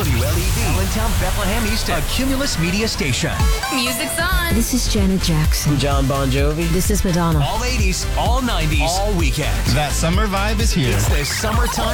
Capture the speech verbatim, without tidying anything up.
W L E V, Allentown, Bethlehem Easton, a Cumulus Media station. Music's on. This is Janet Jackson. John Bon Jovi. This is Madonna. All eighties, all nineties, all weekend. That summer vibe is here. It's the summertime